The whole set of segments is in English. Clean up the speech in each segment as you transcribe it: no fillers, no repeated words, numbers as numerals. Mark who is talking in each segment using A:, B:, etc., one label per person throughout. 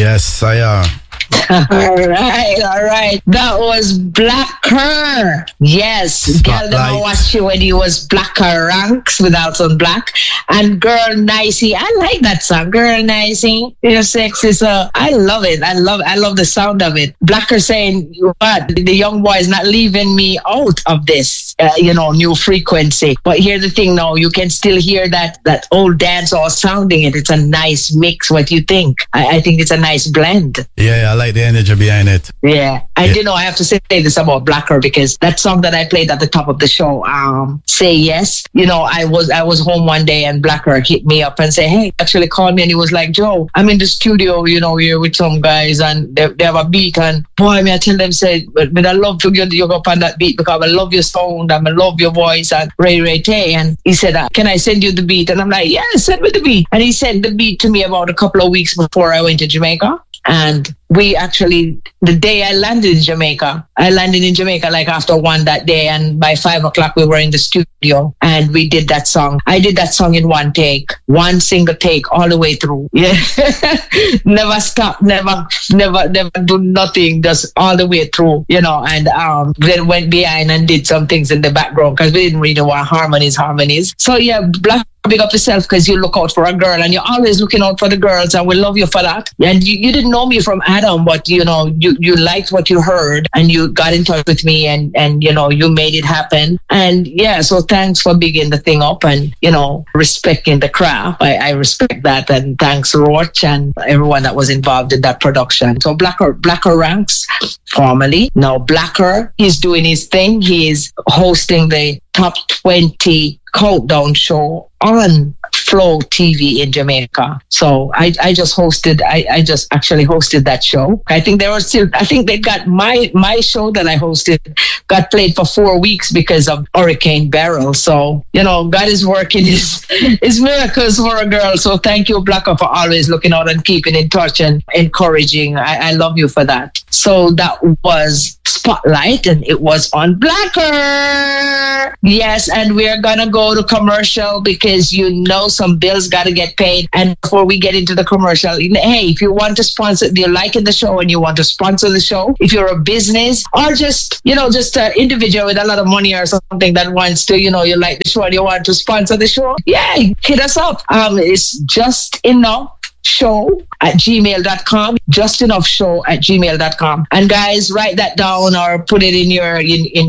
A: Yes, I are.
B: All right. That was Blacker. Yes. Girl never watched you when he was Blacker ranks without on black. And Girl Nicey. I like that song. Girl Nicey. Your sex is I love it. I love the sound of it. Blacker saying, but the young boy is not leaving me out of this new frequency. But here's the thing now, you can still hear that old dancehall sounding it. It's a nice mix. What you think? I think it's a nice blend.
A: Yeah, I like the energy behind it.
B: Yeah. And I have to say this about Blacker because that song that I played at the top of the show, Say Yes. I was home one day and Blacker hit me up and said, hey, actually called me, and he was like, Joe, I'm in the studio, here with some guys and they have a beat, and boy, I tell them, say, but I love to get you up on that beat because I love your sound and I love your voice and Ray Tay. And he said, can I send you the beat? And I'm like, yeah, send me the beat. And he sent the beat to me about a couple of weeks before I went to Jamaica. And we actually, the day I landed in Jamaica like after 1 that day, and by 5 o'clock we were in the studio and we did that song. I did that song in one single take all the way through. Yeah. Never stop, never do nothing, just all the way through, and then went behind and did some things in the background because we didn't really know what harmonies. So yeah, big up yourself because you look out for a girl and you're always looking out for the girls, and we love you for that. And you didn't know me from Adam, but you liked what you heard and you got in touch with me and you made it happen. And yeah, so thanks for bigging the thing up and respecting the craft. I respect that, and thanks Roach and everyone that was involved in that production. So Blacker Ranks formerly, now Blacker, he's doing his thing. He is hosting the Top 20 countdown show on Flow TV in Jamaica. So I just actually hosted that show. I think they got my show that I hosted got played for 4 weeks because of Hurricane Beryl. So, God is working his miracles for a girl. So thank you, Blacker, for always looking out and keeping in touch and encouraging. I love you for that. So that was Spotlight, and it was on Blacker. Yes, and we're gonna go to commercial because some bills got to get paid. And before we get into the commercial, hey, if you want to sponsor, if you're liking the show and you want to sponsor the show, if you're a business or just an individual with a lot of money or something that wants to, you like the show and you want to sponsor the show, yeah, hit us up. It's just enough show@gmail.com, justenough@gmail.com. And guys, write that down or put it in your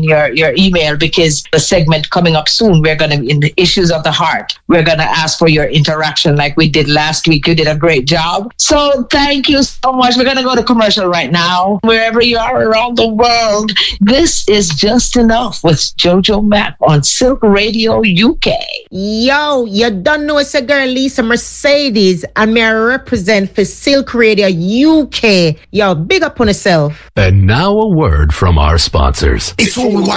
B: email because the segment coming up soon, we're going to, in the issues of the heart, we're going to ask for your interaction like we did last week. You did a great job. So thank you so much. We're going to go to commercial right now. Wherever you are around the world, this is Just Enough with Jojo Mack on Silk Radio UK.
C: Yo, you don't know it's a girl, Lisa Mercedes, and me represent for Silk Radio UK. Yo, big up on yourself.
D: And now a word from our sponsors.
E: It's what we